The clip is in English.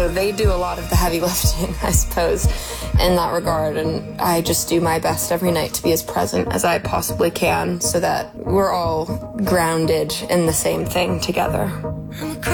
So they do a lot of the heavy lifting, I suppose, in that regard. And I just do my best every night to be as present as I possibly can so that we're all grounded in the same thing together.